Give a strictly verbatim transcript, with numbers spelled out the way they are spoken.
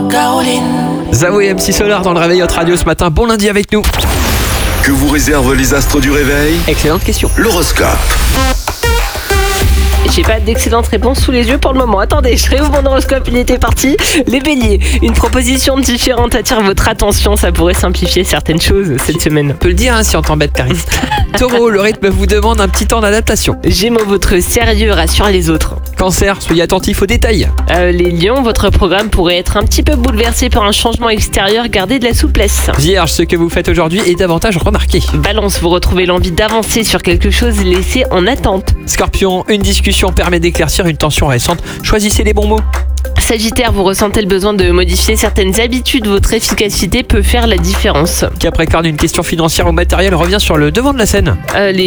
Caroline. Zao et M C Solar dans le réveil Hot Radio ce matin. Bon lundi avec nous. Que vous réservent les astres du réveil? Excellente question. L'horoscope. J'ai pas d'excellente réponse sous les yeux pour le moment. Attendez, je réouvre mon horoscope, il était parti. Les béliers, une proposition différente attire votre attention, ça pourrait simplifier certaines choses cette semaine. On peut le dire hein, si on t'embête, Caris. Taureau, le rythme vous demande un petit temps d'adaptation. Gémeaux, votre sérieux rassure les autres. Cancer, soyez attentifs aux détails. Euh, les lions, votre programme pourrait être un petit peu bouleversé par un changement extérieur, gardez de la souplesse. Vierge, ce que vous faites aujourd'hui est davantage remarqué. Balance, vous retrouvez l'envie d'avancer sur quelque chose laissé en attente. Scorpion, une discussion permet d'éclaircir une tension récente. Choisissez les bons mots. Sagittaire, vous ressentez le besoin de modifier certaines habitudes, votre efficacité peut faire la différence. Capricorne, une question financière ou matérielle revient sur le devant de la scène. Euh, les